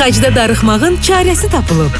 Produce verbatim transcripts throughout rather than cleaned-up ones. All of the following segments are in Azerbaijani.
Tıxacda darıxmağın çarəsi tapılıb.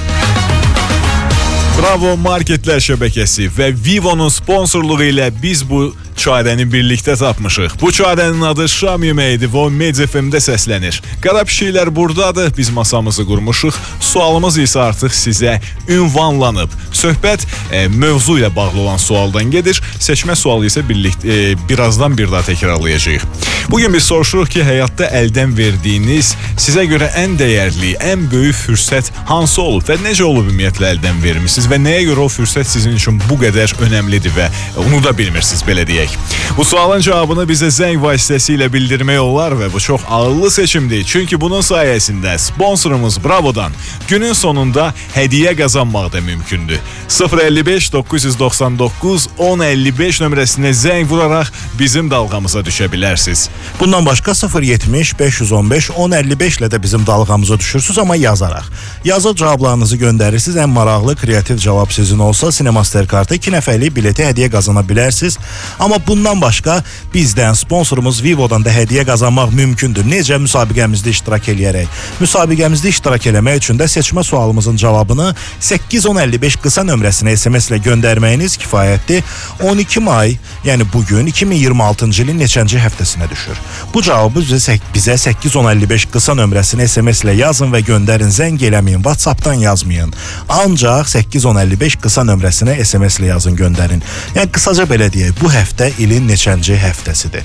Bravo Marketlər şəbəkəsi və Vivo'nun sponsorluğu ilə biz bu çarəni birlikdə tapmışıq. Bu çarənin adı Şam yeməyidir və o Med F M-də səslənir. Qara pişiklər buradadır, biz masamızı qurmuşuq. Sualımız isə artıq sizə ünvanlanıb. Söhbət e, mövzu ilə bağlı olan sualdan gedir. Seçmə sualı isə birlikdə e, birazdan bir daha təkrarlayacağıq. Bugün biz soruşuruq ki, həyatda əldən verdiyiniz, sizə görə ən dəyərli, ən böyük fürsət hansı olub və necə olub ümumiyyətlə əldən vermişsiniz və nəyə görə o fürsət sizin üçün bu qədər önəmlidir və unuda bilmirsiniz, belə deyək. Bu sualın cavabını bizə zəng vasitəsilə bildirmək olar və bu çox ağıllı seçimdir. Çünki bunun sayəsində sponsorumuz Bravo'dan günün sonunda hədiyyə qazanmaq da mümkündür. sıfır əlli beş doqquz yüz doxsan doqquz on əlli beş nömrəsinə zəng vuraraq bizim dalğamıza düşə bilərsiniz. Bundan başqa sıfır yetmiş beş yüz on beş on əlli beş ilə də bizim dalğamıza düşürsünüz, amma yazaraq. Yazıb cavablarınızı göndərirsiniz. Ən maraqlı, kreativ cavab sizin olsa Cinemaster kartı iki nəfərlik bileti hədiyyə qazana bilərsiniz. Amma bundan başqa bizdən, sponsorumuz Vivo'dan da hədiyyə qazanmaq mümkündür. Necə? Müsabiqəmizdə iştirak eləyərək. Müsabiqəmizdə iştirak eləmək üçün də seçmə sualımızın cavabını səkkiz on əlli beş qısa nömrəsinə S M S ilə göndərməyiniz kifayətdir. on iki may, yəni bugün iki min iyirmi altıncı ilin neçənci həftəsinə düşür. Bu cavabı bizə səkkiz on əlli beş qısa nömrəsinə S M S ilə yazın və göndərin. Zəng eləməyin, WhatsApp'dan yazmayın. Ancaq səkkiz on əlli beş qısa nömrəsinə S M S ilə yazın, göndərin. Yəni qısaca belə deyək, bu həftə ilin neçənci həftəsidir?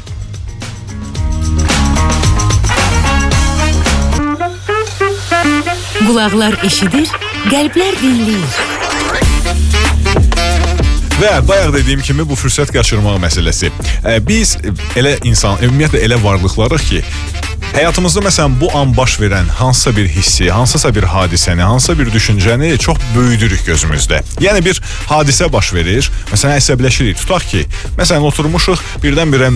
Qulaqlar eşidir, qəlblər dinləyir. Və bayaq dediyim kimi bu fürsət qaçırmaq məsələsi. Biz elə insan, ümumiyyətlə elə varlıqlarıq ki, həyatımızda məsələn bu an baş verən hansısa bir hissi, hansısa bir hadisəni, hansısa bir düşüncəni çox böyüdürük gözümüzdə. Yəni bir hadisə baş verir, məsələn əsəbləşirik. Tutaq ki, məsələn oturmuşuq, birdən-birə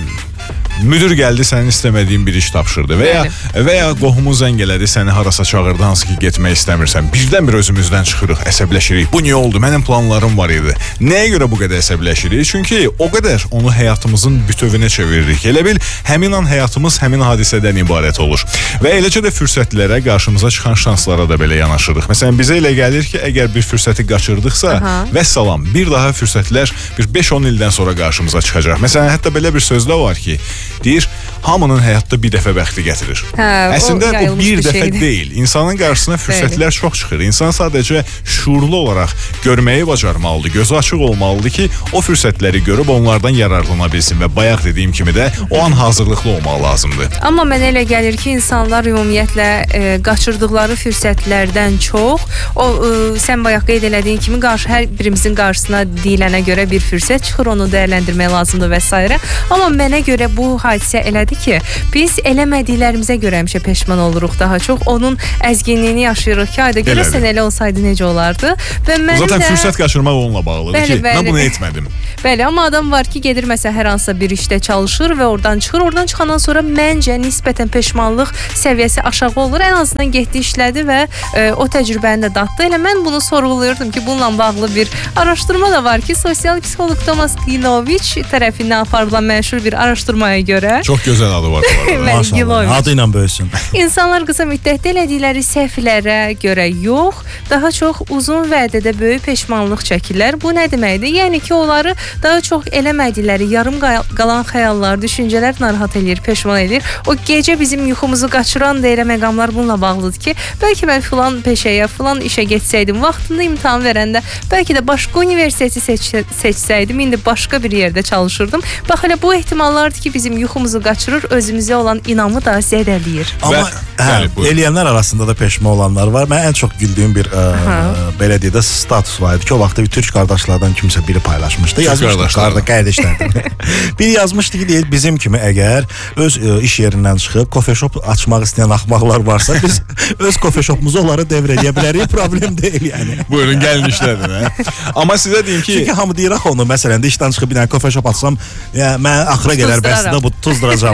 müdür gəldi, sənin istəmədiyin bir iş tapşırdı və ya və ya qohumun zəng elədi, səni harasa çağırdı, hansı ki getmək istəmirsən. Birdən-bir özümüzdən çıxırıq, əsəbləşirik. Bu niyə oldu? Mənim planlarım var idi. Nəyə görə bu qədər əsəbləşirik? Çünki o qədər onu həyatımızın bütövünə çeviririk. Elə bil həmin an həyatımız həmin hadisədən ibarət olur. Və eləcə də fürsətlərə, qarşımıza çıxan şanslara da belə yanaşırıq. Məsələn, bizə elə gəlir ki, əgər bir fürsəti qaçırdıqsa, vəssalam, bir daha fürsətlər bir beş on ildən sonra qarşımıza çıxacaq. Məsələn, hətta belə bir söz də var ki, deyir, hamının həyatda bir dəfə bəxti gətirir. Hə, Əslində o, o bir dəfə şeydir. Deyil. İnsanın qarşısına fürsətlər Bəli. çox çıxır. İnsan sadəcə şuurlu olaraq görməyi bacarmalıdır, gözü açıq olmalıdır ki, o fürsətləri görüb onlardan yararlana bilsin və bayaq dediyim kimi də o an hazırlıqlı olmaq lazımdır. Amma mənə elə gəlir ki, insanlar ümumiyyətlə e, qaçırdıqları fürsətlərdən çox, o e, sən bayaq qeyd elədiyin kimi qarşı hər birimizin qarşısına deyilənə görə bir fürsət çıxır, onu dəyərləndirmək lazımdır və s. Amma mənə görə bu hadisə elədir ki, biz eləmədiklərimizə görə həmişə peşman oluruq daha çox. Onun əzginliyini yaşayırıq ki, ayda görəsən elə olsaydı necə olardı. Və mən Zaten də... fürsət qaçırmaq onunla bağlıdır bəli, ki, bəli. Mən bunu etmədim. Bəli, amma adam var ki, gedir məsələn hər hansısa bir işdə çalışır və oradan çıxır. Oradan çıxandan sonra məncə nisbətən peşmanlıq səviyyəsi aşağı olur. Ən azından getdi, işlədi və e, o təcrübəni də datdı. Elə mən bunu sorğuluyordum ki, bununla bağlı bir araşdırma da var ki, sosial psixoloq Tomas Giloviç tərəfindən aparılan məşhur bir araşdırmaya görə. Çox gözəl adı var. Maşallah, adı ilə böyüsün. İnsanlar qısa müddətdə elədikləri səhvlərə görə yox, daha çox uzun vədədə böyük peşmanlıq çəkirlər. Bu nə deməkdir? Yəni ki, onları daha çox eləmədikləri yarım qalan xəyallar, düşüncələr narahat eləyir, peşman eləyir. O gecə bizim yuxumuzu qaçıran da elə məqamlar bununla bağlıdır ki, bəlkə mən filan peşəyə, filan işə getsəydim, vaxtında imtahan verəndə, bəlkə də başqa universiteti seç seçsəydim, indi başqa bir yerdə çalışırdım. Bax, elə bu ehtimallardır ki, bizim yuxumuzu qaçırır, özümüzə olan inamı da zədələyir. Amma hə, eləyənlər arasında da peşman olanlar var. Mən ən çox güldüyüm bir ə, belə deyək də status var idi ki, o vaxtda bir türk qardaşlardan kimsə biri paylaşmışdı. Yazmışdı, qarda qardaşlardan. Biri yazmışdı ki, deyək, bizim kimi əgər öz ə, iş yerindən çıxıb kofe shop açmaq istəyən axmaqlar varsa, biz öz kofe shopumuzu onları devr edə bilərik, problem deyil yəni. Buyurun, gəlin işlədin, hə? Amma sizə deyim ki... Çünki hamı deyir, axı onu, məsələn, işdən çıxıb bir dənə kofe shop açsam, yəni, mən axıra qədər bəsində bu tuzduracam.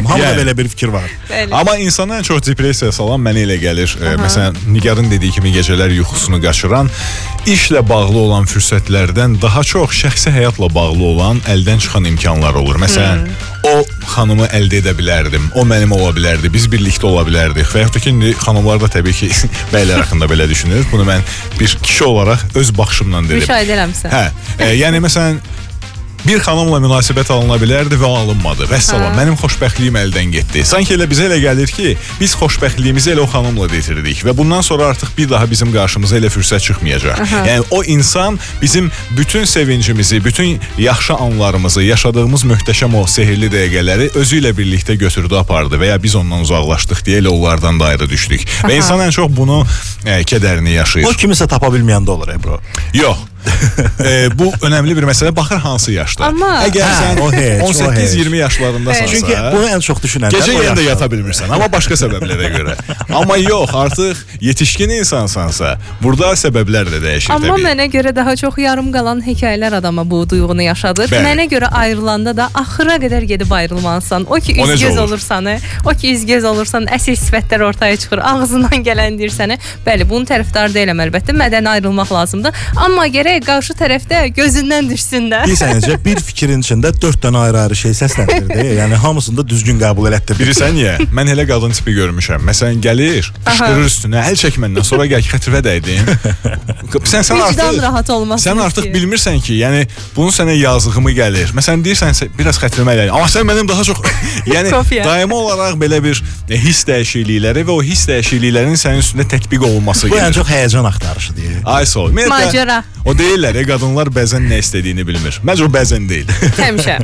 salam. Hamıda Yəni. belə bir fikir var. Bəli. Amma insanı ən çox depressiyaya salan mənə elə gəlir. E, məsələn, Nigarın dediyi kimi gecələr yuxusunu qaçıran, işlə bağlı olan fürsətlərdən daha çox şəxsi həyatla bağlı olan əldən çıxan imkanlar olur. Məsələn, o xanımı əldə edə bilərdim, o mənim ola bilərdi, biz birlikdə ola bilərdik. Və yaxud da ki, indi xanımlar da təbii ki, bəylər haqqında belə düşünür. Bunu mən bir kişi olaraq öz baxışımdan dedim. Müşahidə eləmsən. Hə, e, yəni məsələn, bir xanımla münasibət alına bilərdi və alınmadı. Vəssalam, mənim xoşbəxtliyim əldən getdi. Sanki elə bizə elə gəlir ki, biz xoşbəxtliyimizi elə o xanımla detirdik və bundan sonra artıq bir daha bizim qarşımıza elə fürsət çıxmayacaq. Aha. Yəni o insan bizim bütün sevincimizi, bütün yaxşı anlarımızı, yaşadığımız möhtəşəm o sehirli dəqiqələri özü ilə birlikdə götürdü, apardı və ya biz ondan uzaqlaşdıq deyə elə onlardan da ayrı düşdük. Aha. Və insan ən çox bunu e, kədərini yaşayır. O kimisə tapa bilməyəndə olur Ebru. Yox. e, bu önəmli bir məsələ. Baxır hansı yaşda. Amma əgər hə, sən o heç, on səkkiz iyirmi yaşlarındasansa, Çünki bunu ən çox düşünənlər gecə o yenə də yaşda. yata bilmirsən, amma başqa səbəblərə görə. Amma yox, artıq yetişkin insansansa, burada səbəblər də dəyişir Amma təbii. mənə görə daha çox yarım qalan hekayələr adama bu duyğunu yaşadır. Bəli. Mənə görə ayrılanda da axıra qədər gedib ayrılmalısan. O ki O necə üzgöz olur? olursan, o ki üzgöz olursan, əsl sifətlər ortaya çıxır, ağzından gələn deyir sənə. Bəli, bunun tərəfdarı deyiləm əlbəttə. Mədəni ayrılmaq lazımdır. Amma gərək qarşı tərəfdə gözündən düşsün də. Bilirsən necə bir fikrin içində dörd dənə ayrı-ayrı şey səsləndirdi. Yəni hamısını da düzgün qəbul etdi. Bilirsən niyə? Mən elə qadın tipi görmüşəm. Məsələn, gəlir, qışqırır üstünə, əl çək məndən, sonra gəl xətrivə dəydin. Sən sən Vicdan artıq rahat olmasın. Sən artıq ki. bilmirsən ki, yəni bunun sənə yazığımı gəlir. Məsələn, deyirsən biraz xətrimə elə. Amma sən mənim daha çox yəni Kopya. daimi olaraq belə bir e, hiss dəyişiklikləri və o hiss dəyişikliklərinin sənin üstündə tətbiq olunması Bu ən gəlir. çox həyəcan axtarışı deyir. Ay sağ ol. Ümumiyyətlə, Macera. O deyirlər, e, qadınlar bəzən nə istədiyini bilmir. Məncə o bəzən deyil. Həmişə.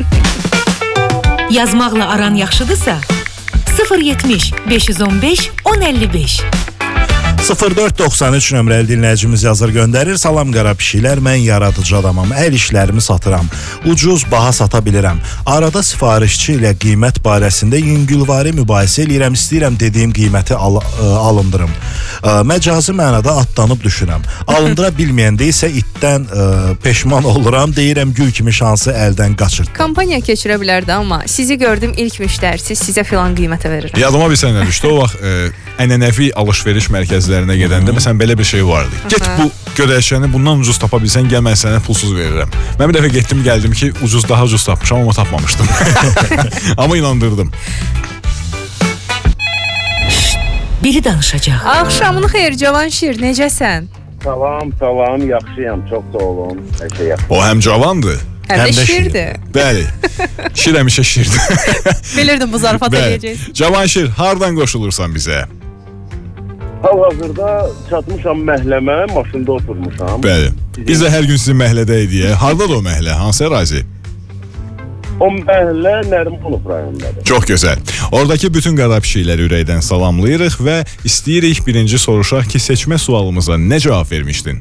Yazmaqla aran yaxşıdırsa sıfır yetmiş beş yüz on beş on əlli beş. sıfır dörd doxsan üç nömrəli dinləyicimiz yazır göndərir. Salam qara pişiklər, mən yaradıcı adamam. Əl işlərimi satıram. Ucuz, baha sata bilirəm. Arada sifarişçi ilə qiymət barəsində yüngülvari mübahisə eləyirəm. İstəyirəm dediyim qiyməti al ə, alındırım. Ə, məcazi mənada atlanıb düşürəm. Alındıra bilməyəndə isə itdən ə, peşman oluram. Deyirəm gül kimi şansı əldən qaçırdım. Kampaniya keçirə bilərdi, amma sizi gördüm ilk müştərisiz, sizə filan qiymətə verirəm. Yadıma bir sənə düşdü. O vaxt e, ənənəvi alış-veriş mərkəzlərinə gedəndə məsələn belə bir şey vardı. Get bu gödəkçəni bundan ucuz tapa bilsən, gəl mən sənə pulsuz verirəm. Mən bir dəfə getdim, gəldim ki, ucuz daha ucuz tapmışam, amma tapmamışdım. Amma inandırdım. Biri danışacaq. Axşamın xeyir Cavanşir, necəsən? Salam, salam, yaxşıyam, çox sağ olun. Hər şey yaxşı. O həm cavandır. Həm Həm də də şirdir. Bəli. Şir həmişə şirdir. Bilirdim bu zarafat Bəli. edəcəyiz. Cavanşir, hardan qoşulursan bizə? Hal-hazırda çatmışam məhləmə, maşında oturmuşam. Bəli. Biz də hər gün sizin məhlədəyik. Hardadır o məhlə? Hansı ərazi? O məhlə Nərimanov rayonundadır. Çox gözəl. Oradakı bütün qara pişikləri ürəkdən salamlayırıq və istəyirik birinci soruşaq ki, seçmə sualımıza nə cavab vermişdin?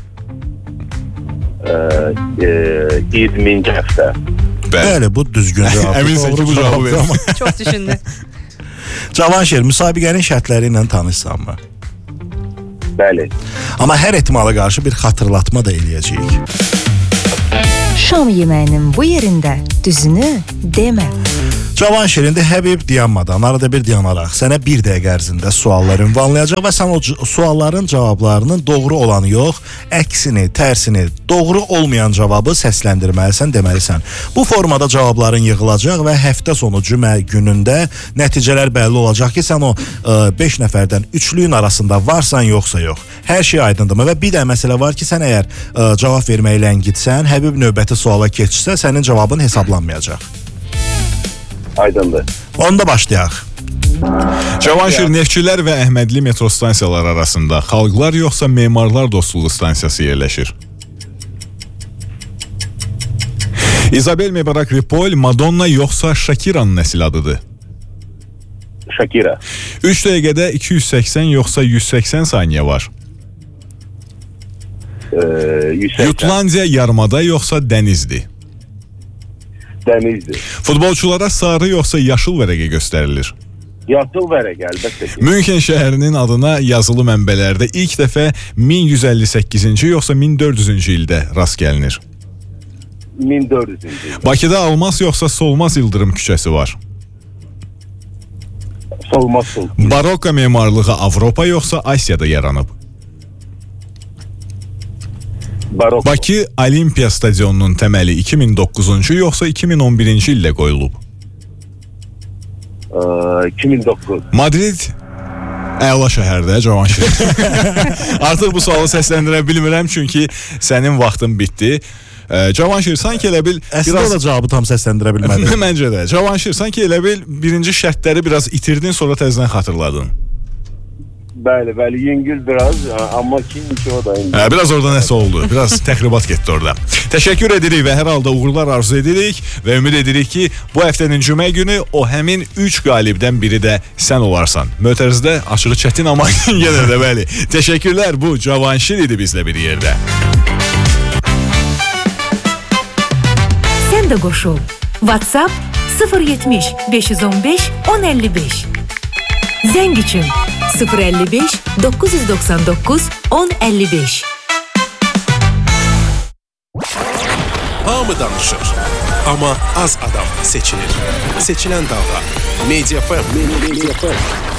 iyirminci həftə. Bəli, bu düzgün cavab. Əminsən ki, bu cavabı verir. Çox düşündü. Cavanşir, müsabiqənin şərtləri ilə tanışsanmı? Bəli. Amma hər ehtimala qarşı bir xatırlatma da eləyəcəyik. Şam yeməyinin bu yerində düzünü demə. Cavanşirində Həbib dayanmadan, arada bir dayanaraq sənə bir dəqiqə ərzində suallar ünvanlayacaq və sən o sualların cavablarının doğru olanı yox, əksini, tərsini, doğru olmayan cavabı səsləndirməlisən, deməlisən. Bu formada cavabların yığılacaq və həftə sonu cümə günündə nəticələr bəlli olacaq ki, sən o beş nəfərdən üçlüyün arasında varsan, yoxsa yox. Hər şey aydındır və bir də məsələ var ki, sən əgər ə, cavab verməyi ləngitsən, Həbib növbəti suala keçsə, sənin cavabın hesablanmayacaq. Aydındır. Onda başlayaq. Cavanşir, Neftçilər və Əhmədli metro stansiyaları arasında xalqlar yoxsa memarlar dostluğu stansiyası yerləşir? İzabel Mebarak Ripol, Madonna yoxsa Shakiranın nəsil adıdır? Shakira. üç dəqiqədə iki yüz səksən yoxsa yüz səksən saniyə var? Ee, yüz səksən. Jutlandiya yarımada yoxsa dənizdir? Dənizdir. Futbolçulara sarı yoxsa yaşıl vərəqə göstərilir? Yaşıl vərəq, əlbəttə ki. Münxen şəhərinin adına yazılı mənbələrdə ilk dəfə min yüz əlli səkkizinci yoxsa min dörd yüzüncü ildə rast gəlinir? min dörd yüzüncü. Bakıda Almaz yoxsa Solmaz İldırım küçəsi var? Solmaz pul. Barokko memarlığı Avropa yoxsa Asiyada yaranıb? Barokko. Bakı Olimpiya stadionunun təməli iki min doqquzuncu yoxsa iki min on birinci ildə qoyulub? Ee, iki bin dokuz. Madrid əla şəhərdə, Cavanşir. Artıq bu sualı səsləndirə bilmirəm çünki sənin vaxtın bitdi. Ee, Cavanşir sanki elə bil Əslində biraz da cavabı tam səsləndirə bilmədi. Məncə də. Cavanşir sanki elə bil birinci şərtləri biraz itirdin, sonra təzədən xatırladın. Bəli, bəli, yüngül biraz amma ikinci o da indi. Hə, biraz orada nəsə oldu. Biraz təxribat getdi orada. Təşəkkür edirik və hər halda uğurlar arzu edirik və ümid edirik ki, bu həftənin cümə günü o həmin üç qalibdən biri də sən olarsan. Mötərizdə açığı çətin amma yenə də bəli. Təşəkkürlər. Bu Cavanşir idi bizlə bir yerdə. Sən də qoşul. WhatsApp sıfır yetmiş beş yüz on beş on əlli beş. Zəng üçün sıfır əlli beş doqquz yüz doxsan doqquz on əlli beş. Hamı danışır, amma az adam seçilir. Seçilən dalğa Media F M.